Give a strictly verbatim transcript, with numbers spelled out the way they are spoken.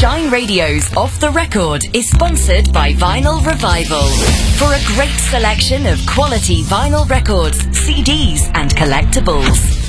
Shine Radio's Off the Record is sponsored by Vinyl Revival. For a great selection of quality vinyl records, C Ds and collectibles,